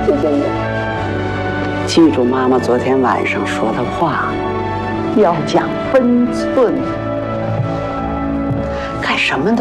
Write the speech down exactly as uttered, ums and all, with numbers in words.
谢谢你。记住妈妈昨天晚上说的话，要讲分寸，干什么都